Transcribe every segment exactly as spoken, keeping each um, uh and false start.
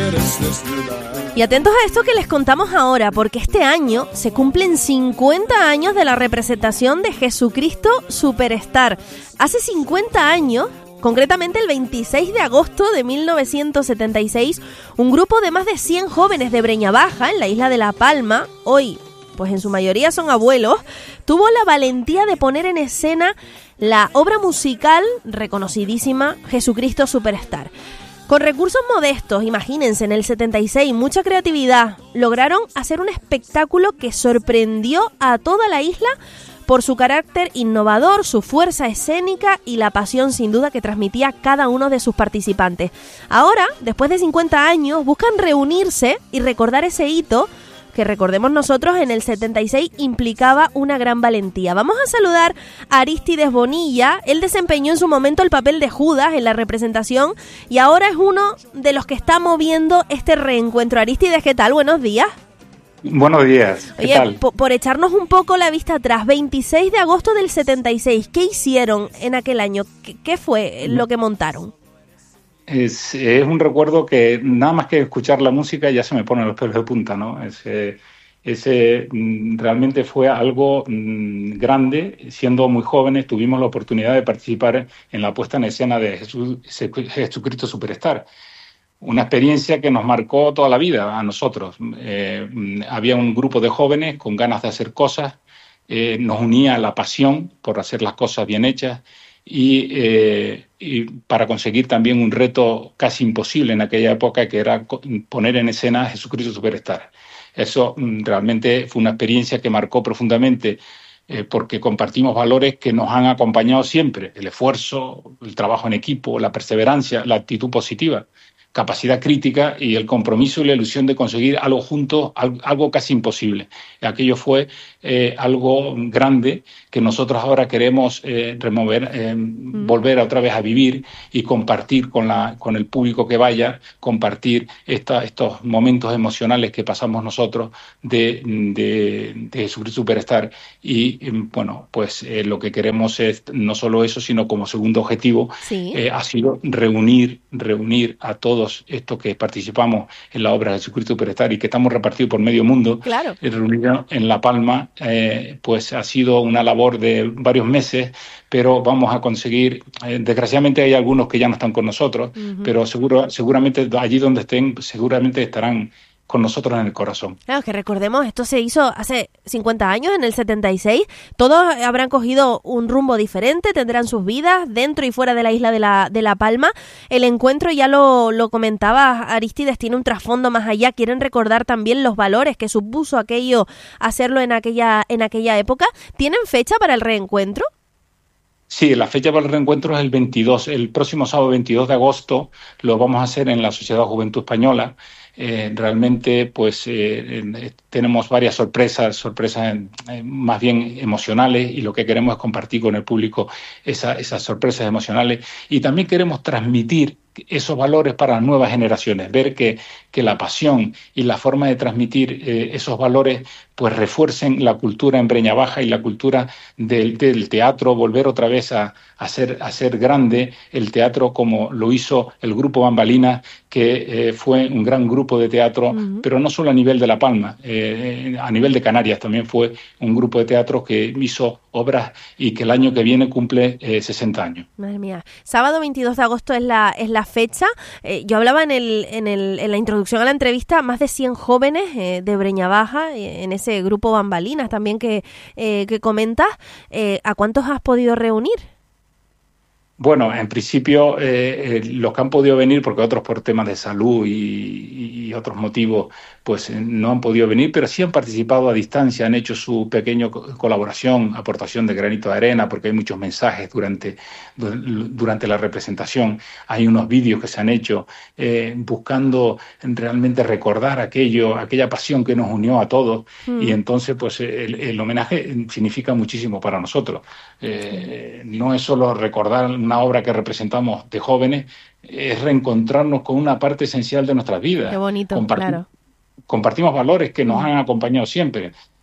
Y atentos a esto que les contamos ahora, porque este año se cumplen cincuenta años de la representación de Jesucristo Superstar. Hace cincuenta años, concretamente el veintiséis de agosto de mil novecientos setenta y seis, un grupo de más de cien jóvenes de Breña Baja, en la isla de La Palma, hoy pues en su mayoría son abuelos, tuvo la valentía de poner en escena la obra musical reconocidísima Jesucristo Superstar. Con recursos modestos, imagínense, en el setenta y seis, mucha creatividad, lograron hacer un espectáculo que sorprendió a toda la isla por su carácter innovador, su fuerza escénica y la pasión sin duda que transmitía cada uno de sus participantes. Ahora, después de cincuenta años, buscan reunirse y recordar ese hito que, recordemos nosotros, en el setenta y seis implicaba una gran valentía. Vamos a saludar a Arístides Bonilla. Él desempeñó en su momento el papel de Judas en la representación y ahora es uno de los que está moviendo este reencuentro. Arístides, ¿qué tal? Buenos días. Buenos días, ¿qué Oye, tal? Por, por echarnos un poco la vista atrás, veintiséis de agosto del setenta y seis, ¿qué hicieron en aquel año? ¿Qué, qué fue lo que montaron? Es, es un recuerdo que nada más que escuchar la música ya se me ponen los pelos de punta, ¿no? Ese, ese realmente fue algo mmm, grande. Siendo muy jóvenes tuvimos la oportunidad de participar en la puesta en escena de Jesús, Jesucristo Superstar. Una experiencia que nos marcó toda la vida a nosotros. Eh, había un grupo de jóvenes con ganas de hacer cosas, eh, nos unía la pasión por hacer las cosas bien hechas y, eh, y para conseguir también un reto casi imposible en aquella época, que era poner en escena a Jesucristo Superstar. Eso realmente fue una experiencia que marcó profundamente, eh, porque compartimos valores que nos han acompañado siempre: el esfuerzo, el trabajo en equipo, la perseverancia, la actitud positiva, capacidad crítica y el compromiso y la ilusión de conseguir algo juntos, algo casi imposible. Aquello fue eh, algo grande que nosotros ahora queremos eh, remover, eh, mm. volver otra vez a vivir y compartir con, la, con el público que vaya, compartir esta, estos momentos emocionales que pasamos nosotros de, de, de Jesucristo Superstar. Y bueno, pues eh, lo que queremos es no solo eso, sino como segundo objetivo, sí. eh, ha sido reunir, reunir a todos estos que participamos en la obra de Jesucristo Superstar y que estamos repartidos por medio mundo. Claro. Reunidos en La Palma, eh, pues ha sido una labor de varios meses, pero vamos a conseguir, eh, desgraciadamente hay algunos que ya no están con nosotros, uh-huh. pero seguro, seguramente allí donde estén, seguramente estarán con nosotros en el corazón. Claro, que recordemos, esto se hizo hace cincuenta años, en el setenta y seis. Todos habrán cogido un rumbo diferente, tendrán sus vidas dentro y fuera de la isla de La, de La Palma. El encuentro, ya lo, lo comentaba Arístides, tiene un trasfondo más allá. Quieren recordar también los valores que supuso aquello, hacerlo en aquella, en aquella época. ¿Tienen fecha para el reencuentro? Sí, la fecha para el reencuentro es el veintidós. El próximo sábado veintidós de agosto lo vamos a hacer en la Sociedad Juventud Española. Eh, realmente pues eh, eh, tenemos varias sorpresas, sorpresas eh, más bien emocionales, y lo que queremos es compartir con el público esa, esas sorpresas emocionales, y también queremos transmitir esos valores para las nuevas generaciones, ver que, que la pasión y la forma de transmitir eh, esos valores pues refuercen la cultura en Breña Baja y la cultura del, del teatro, volver otra vez a, a, ser, a ser grande el teatro como lo hizo el grupo Bambalinas, que eh, fue un gran grupo de teatro, uh-huh. pero no solo a nivel de La Palma, eh, a nivel de Canarias también fue un grupo de teatro que hizo obras y que el año que viene cumple eh, sesenta años. Madre mía, sábado veintidós de agosto es la, es la fecha. Eh, yo hablaba en, el, en, el, en la introducción a la entrevista, más de cien jóvenes eh, de Breña Baja, eh, en ese grupo Bambalinas también que, eh, que comentas. Eh, ¿A cuántos has podido reunir? Bueno, en principio eh, eh, los que han podido venir, porque otros por temas de salud y, y otros motivos, pues eh, no han podido venir, pero sí han participado a distancia, han hecho su pequeña colaboración, aportación de granito de arena, porque hay muchos mensajes durante, durante la representación. Hay unos vídeos que se han hecho eh, buscando realmente recordar aquello, aquella pasión que nos unió a todos, mm. y entonces pues el, el homenaje significa muchísimo para nosotros. Eh, no es solo recordar una obra que representamos de jóvenes, es reencontrarnos con una parte esencial de nuestras vidas. Qué bonito, Comparti- claro. Compartimos valores que nos han acompañado siempre.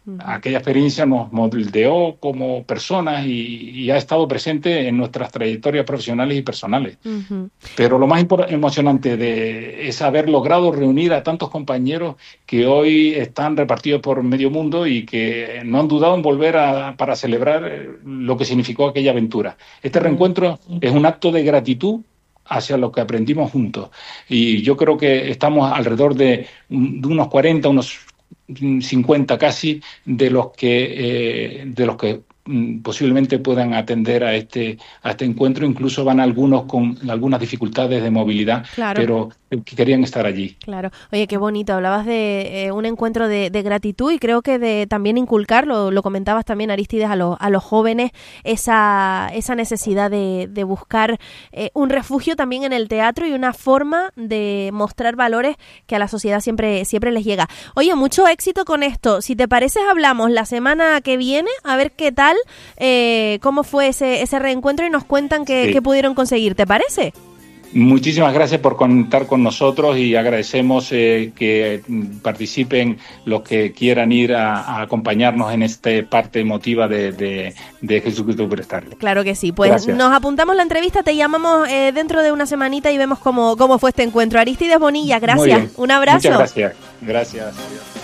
Uh-huh. Aquella experiencia nos moldeó como personas y, y ha estado presente en nuestras trayectorias profesionales y personales. Uh-huh. Pero lo más impor- emocionante de, es haber logrado reunir a tantos compañeros que hoy están repartidos por medio mundo y que no han dudado en volver a, para celebrar lo que significó aquella aventura. Este uh-huh. reencuentro es un acto de gratitud hacia lo que aprendimos juntos. Y yo creo que estamos alrededor de, de unos cuarenta, unos cincuenta casi, de los que, eh, de los que mm, posiblemente puedan atender a este, a este encuentro. Incluso van algunos con algunas dificultades de movilidad, claro. pero que querían estar allí. Claro. Oye, qué bonito. Hablabas de eh, un encuentro de, de gratitud y creo que de también inculcar, lo, lo comentabas también, Arístides, a, lo, a los jóvenes, esa, esa necesidad de, de buscar eh, un refugio también en el teatro y una forma de mostrar valores que a la sociedad siempre, siempre les llega. Oye, mucho éxito con esto. Si te parece, hablamos la semana que viene, a ver qué tal, eh, cómo fue ese, ese reencuentro y nos cuentan qué, sí. qué pudieron conseguir. ¿Te parece? Muchísimas gracias por contar con nosotros y agradecemos eh, que participen los que quieran ir a, a acompañarnos en esta parte emotiva de, de, de Jesucristo Superstar. Claro que sí, pues gracias. Nos apuntamos la entrevista, te llamamos eh, dentro de una semanita y vemos cómo, cómo fue este encuentro. Arístides Bonilla, gracias, un abrazo. Muchas gracias, gracias.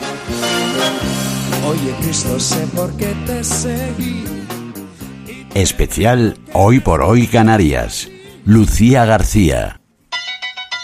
Oye Cristo, sé por qué te seguí. Especial Hoy por Hoy Canarias. Lucía García.